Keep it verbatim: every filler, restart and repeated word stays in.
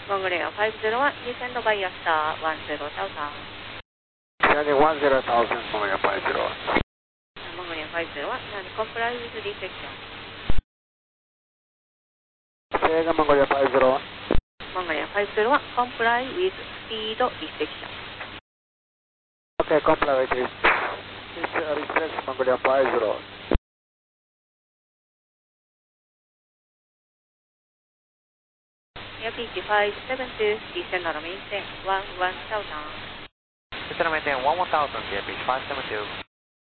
Mongolia five zero one, descend by Yasta one zero thousand. Descending one zero thousand, Mongolia five zero one. Mongolia five zero one, and comply with resection. Sega Mongolia five zero one. Mongolia five zero one, comply with speed restriction. Okay, comply with it. It's uh, restrict Mongolia five zero one. Air P G five seven two, descend on maintain one one thousand. Descend on maintain one one thousand, Air P G five seven two.